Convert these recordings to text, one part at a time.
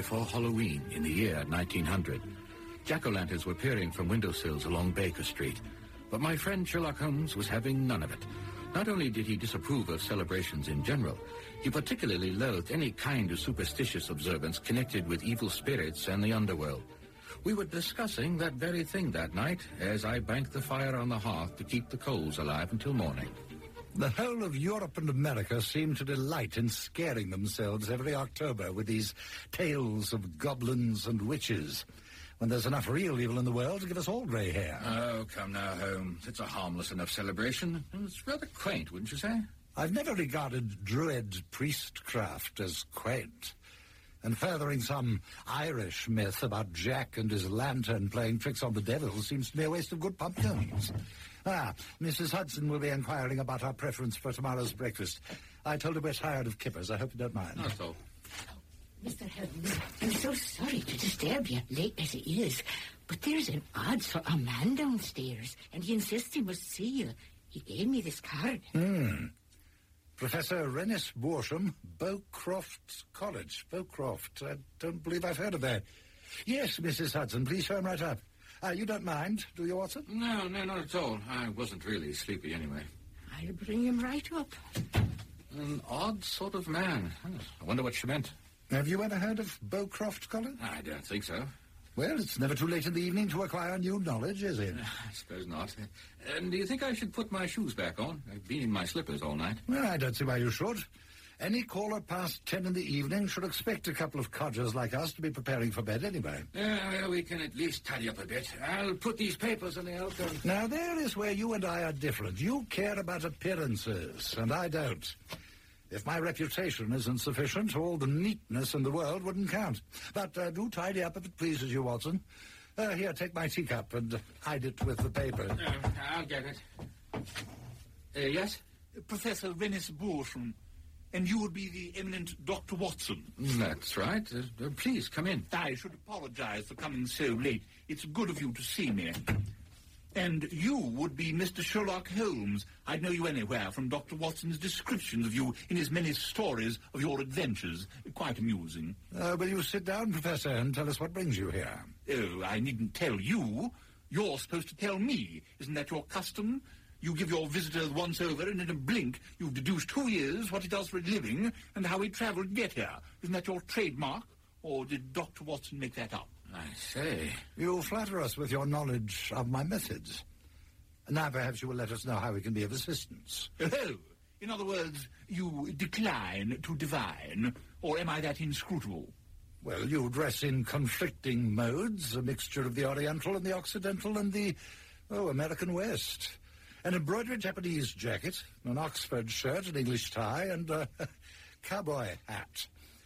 before Halloween in the year 1900. Jack-o'-lanterns were peering from windowsills along Baker Street. But my friend Sherlock Holmes was having none of it. Not only did he disapprove of celebrations in general, he particularly loathed any kind of superstitious observance connected with evil spirits and the underworld. We were discussing that very thing that night as I banked the fire on the hearth to keep the coals alive until morning. The whole of Europe and America seem to delight in scaring themselves every October with these tales of goblins and witches, when there's enough real evil in the world to give us all grey hair. Oh, come now, Holmes. It's a harmless enough celebration. It's rather quaint, wouldn't you say? I've never regarded Druid priestcraft as quaint. And furthering some Irish myth about Jack and his lantern playing tricks on the devil seems to be a waste of good pumpkins. Mrs. Hudson will be inquiring about our preference for tomorrow's breakfast. I told her we're tired of kippers. I hope you don't mind. Not at all. Mr. Holmes, I'm so sorry to disturb you, late as it is, but there's an odd sort of man downstairs, and he insists he must see you. He gave me this card. Professor Rennis Borsham, Bowcroft College. Bowcroft. I don't believe I've heard of that. Yes, Mrs. Hudson, please show him right up. You don't mind, do you, Watson? No, not at all. I wasn't really sleepy anyway. I'll bring him right up. An odd sort of man. I wonder what she meant. Have you ever heard of Bowcroft College? I don't think so. Well, it's never too late in the evening to acquire new knowledge, is it? I suppose not. Do you think I should put my shoes back on? I've been in my slippers all night. Well, I don't see why you should. Any caller past 10 in the evening should expect a couple of codgers like us to be preparing for bed anyway. Well, we can at least tidy up a bit. I'll put these papers in the alcove. Now, there is where you and I are different. You care about appearances, and I don't. If my reputation isn't sufficient, all the neatness in the world wouldn't count. But do tidy up if it pleases you, Watson. Here, take my teacup and hide it with the paper. I'll get it. Yes? Professor Rennis Borsham. And you would be the eminent Dr. Watson. That's right. Please, come in. I should apologize for coming so late. It's good of you to see me. And you would be Mr. Sherlock Holmes. I'd know you anywhere from Dr. Watson's descriptions of you in his many stories of your adventures. Quite amusing. Will you sit down, Professor, and tell us what brings you here? Oh, I needn't tell you. You're supposed to tell me. Isn't that your custom? You give your visitor the once-over, and in a blink, you've deduced who he is, what he does for a living, and how he travelled to get here. Isn't that your trademark? Or did Dr. Watson make that up? I say. You flatter us with your knowledge of my methods. Now perhaps you will let us know how we can be of assistance. Oh, in other words, you decline to divine, or am I that inscrutable? Well, you dress in conflicting modes, a mixture of the Oriental and the Occidental and the, American West. An embroidered Japanese jacket, an Oxford shirt, an English tie, and a cowboy hat.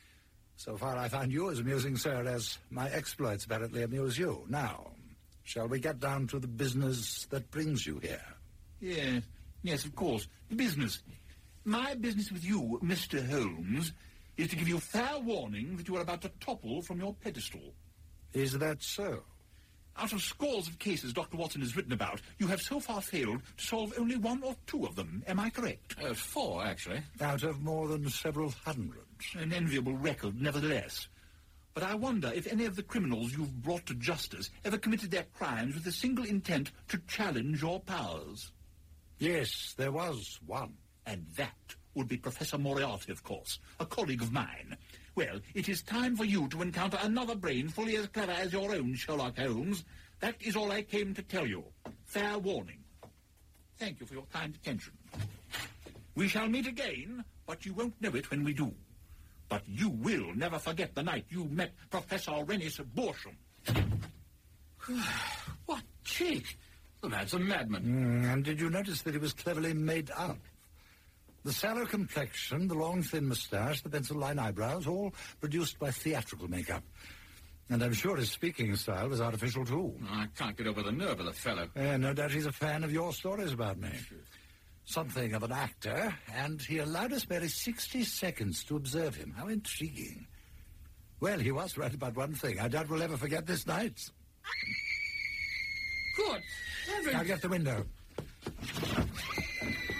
So far I find you as amusing, sir, as my exploits apparently amuse you. Now, shall we get down to the business that brings you here? Yes, of course. The business. My business with you, Mr. Holmes, is to give you fair warning that you are about to topple from your pedestal. Is that so? Out of scores of cases Dr. Watson has written about, you have so far failed to solve only one or two of them. Am I correct? 4, actually. Out of more than several hundred. An enviable record, nevertheless. But I wonder if any of the criminals you've brought to justice ever committed their crimes with a single intent to challenge your powers. Yes, there was one. And that would be Professor Moriarty, of course, a colleague of mine. Well, it is time for you to encounter another brain fully as clever as your own, Sherlock Holmes. That is all I came to tell you. Fair warning. Thank you for your kind attention. We shall meet again, but you won't know it when we do. But you will never forget the night you met Professor Rennis Borsham. What cheek! The man's a madman. And did you notice that he was cleverly made up? The sallow complexion, the long, thin moustache, the pencil-line eyebrows, all produced by theatrical makeup. And I'm sure his speaking style was artificial, too. I can't get over the nerve of the fellow. No doubt he's a fan of your stories about me. Something of an actor, and he allowed us barely 60 seconds to observe him. How intriguing. Well, he was right about one thing. I doubt we'll ever forget this night. Good heavens! Now get the window.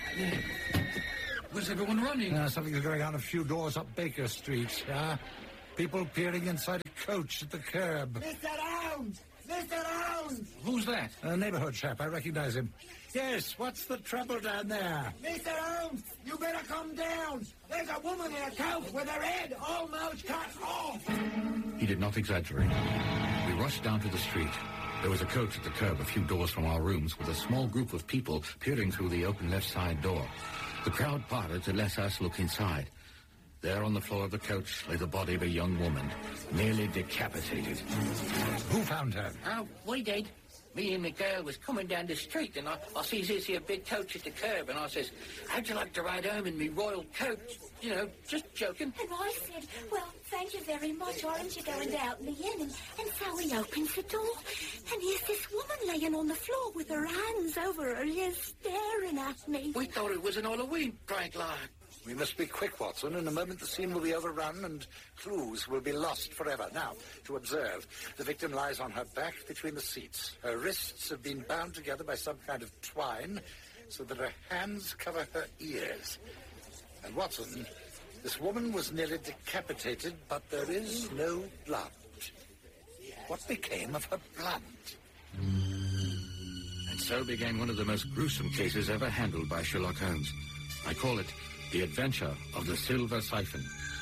Where's everyone running? Something's going on a few doors up Baker Street. People peering inside a coach at the curb. Mr. Holmes! Mr. Holmes! Who's that? A neighborhood chap. I recognize him. Yes, what's the trouble down there? Mr. Holmes! You better come down! There's a woman in a coat with her head almost cut off! He did not exaggerate. We rushed down to the street. There was a coach at the curb a few doors from our rooms with a small group of people peering through the open left side door. The crowd parted to let us look inside. There on the floor of the coach lay the body of a young woman, nearly decapitated. Who found her? Oh, we did. Me and the girl was coming down the street, and I sees this here big coach at the curb, and I says, how'd you like to ride home in me royal coach? You know, just joking. And I said, well, thank you very much. Aren't you going out in the inn? And so he opens the door, and here's this woman laying on the floor with her hands over her ears staring at me. We thought it was an Halloween prank, like. We must be quick, Watson. In a moment, the scene will be overrun and clues will be lost forever. Now, to observe, the victim lies on her back between the seats. Her wrists have been bound together by some kind of twine so that her hands cover her ears. And, Watson, this woman was nearly decapitated, but there is no blood. What became of her blood? And so began one of the most gruesome cases ever handled by Sherlock Holmes. I call it The Adventure of the Silver Siphon.